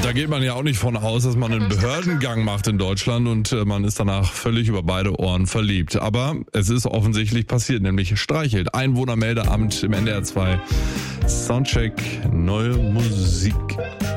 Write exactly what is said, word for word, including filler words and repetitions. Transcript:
da geht man ja auch nicht von aus, dass man einen Behördengang macht in Deutschland und äh, man ist danach völlig über beide Ohren verliebt. Aber es ist offensichtlich passiert, nämlich Streichelt. Einwohnermeldeamt im N D R zwei. Soundcheck, neue Musik.